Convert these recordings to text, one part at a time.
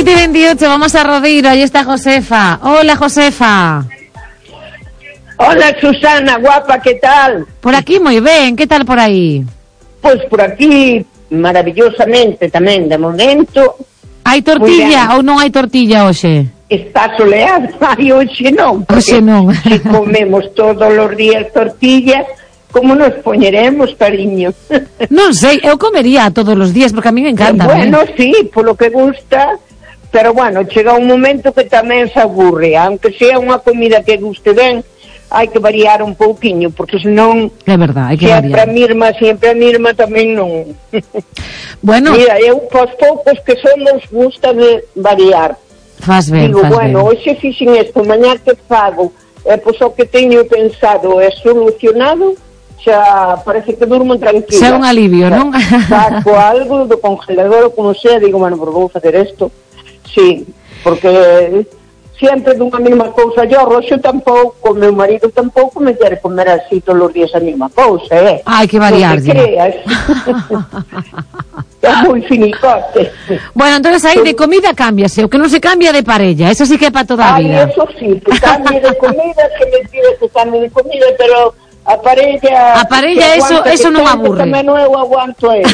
7:28, vamos a Rodeiro, ahí está Josefa. Hola, Josefa. Hola, Susana, guapa, ¿qué tal? Por aquí moi ben, que tal por aí? Pois por aquí, maravillosamente tamén, de momento. Hai tortilla ou non hai tortilla hoxe? Está soleado, ai, hoxe non. Hoxe non. Se comemos todos os días tortillas, como nos poñeremos, cariño? Non sei, eu comería todos os días, porque a mí me encanta. Bueno, sí, polo que gusta, pero bueno, chega un momento que tamén se aburre, aunque sea unha comida que guste ben, hai que variar un pouquiño, porque senón é verdad, hai que variar. Sempre a mirma tamén non. Bueno, mira, eu pos poucos que somos gusta de variar. Faz ben, digo, faz bueno, ben. hoxe fixen isto, mañá que fago, pois o que teño pensado é solucionado, xa parece que durmo tranquila. Xa un alivio, non? Saco algo do congelador, como sea, digo, bueno, pues vou facer isto. Sí, porque sempre dunha mesma cousa, yo roxo tampouco, meu marido tampouco me quere comer así todos os días a mesma cousa, Hai que variar, non te creas. É moi finicote. Bueno, entonces aí de comida cámbiase, o que non se cambia de parella, eso sí que é para toda a vida. Eso sí, que cambie de comida, que me pide que cambie de comida, pero a parella eso non aburre. Tamén eu aguanto aí.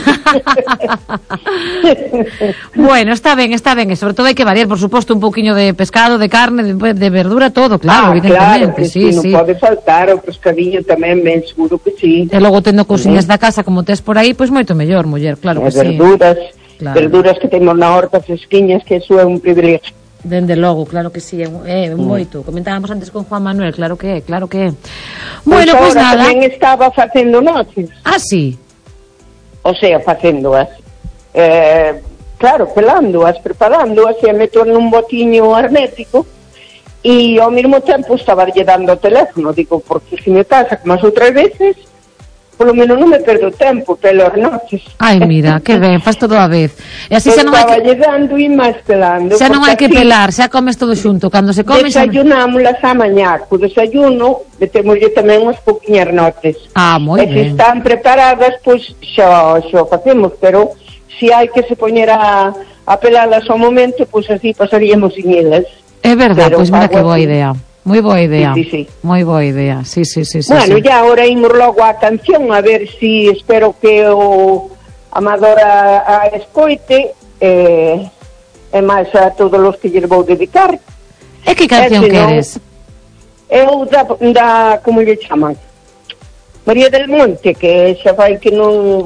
Bueno, está ben, e sobre todo hai que variar, por suposto, un pouquiño de pescado, de carne, de verdura, todo, claro, evidentemente. Claro, que sí, non pode faltar o pescadillo tamén, ben seguro que sí. E logo tendo cousiñas da casa como tes por aí, pois moito mellor, muller, claro que sí. Verduras que temos na horta fresquiñas, que eso é un privilegio. Dende logo, claro que sí, moito. Comentábamos antes con Juan Manuel, claro que é. Bueno, pois nada. Tamén estaba facendo noces. Ah, sí? O sea, facéndoas. Claro, pelándoas, preparándoas, e meto nun botiño hermético, e ao mesmo tempo estaba lle dando o teléfono, digo, porque se me pasa como as outras veces, polo menos non me perdo tempo pelas noches. Ai, mira, que ben, faz todo a vez. E así xa non hai que... llegando e máis pelando. Xa non hai que pelar, xa comes todo xunto. Cando se come... Desayunámolas a mañá. Co desayuno, metémoslle tamén unhas pouquiñas notes. Ah, moi ben. E se están preparadas, pois xa facemos, pero se hai que se poñer a pelalas ao momento, pois así pasaríamos sin elas. É verdad, pois mira que boa idea. Moi boa idea. Sí. Moi boa idea. Sí. Bueno, ya ahora imos logo a canción, a ver si espero que o Amador a escoite e máis a todos os que lle vou dedicar. E que canción queres? Eu da como lle chaman? María del Monte, que xa fai que non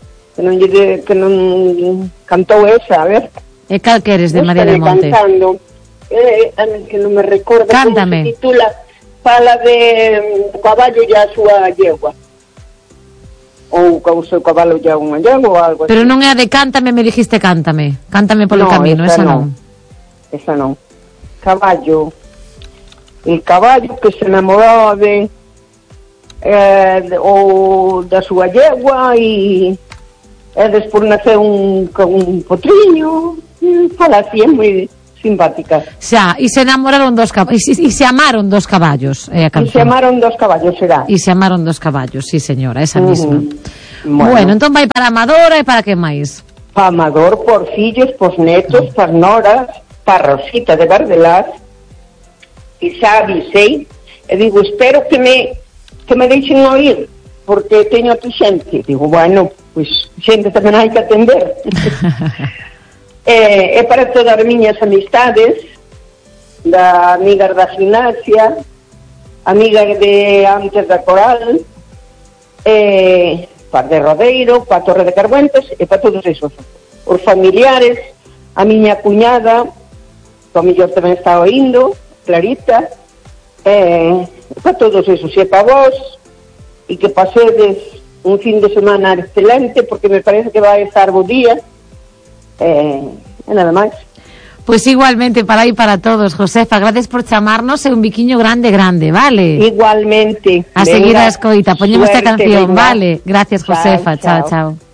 cantou esa, a ver. E cal queres de María del Monte? Cantando. Que non me recordo. Cántame. Como se titula, fala de caballo e a súa yegua, ou o seu cabalo e unha yegua ou algo así. Pero non é a de cántame, me dijiste cántame polo camino, esa non. Esa non. Caballo, el caballo que se enamoraba ou da súa yegua e despois naceu un potriño, fala así, é moi simpática. Xa, e se enamoraron dos caballos, e se amaron dos caballos, é a canción. E se amaron dos caballos, será. E se amaron dos caballos, sí señora, esa mesma. Bueno, entón vai para Amadora e para que máis? Para Amador, por fillos, por netos, para noras, para Rosita de Bardelás, e xa avisei, e digo, espero que me deixen oír, porque teño a tu xente. Digo, bueno, pois xente tamén hai que atender. É para todas as miñas amistades, da amigas da gimnasia, amigas de antes da Coral, para de Rodeiro, para Torre de Carbuentes, e para todos esos. Os familiares, a miña cuñada, que a mellor tamén está oindo, Clarita, para todos esos, e para vos, e que pasedes un fin de semana excelente, porque me parece que vai estar bo día, e nada máis. Pois igualmente para aí para todos, Josefa, gracias por chamarnos e un biquiño grande, vale? Igualmente. A seguir a escoita, poñemos esta canción, vale? Gracias, Josefa, chao.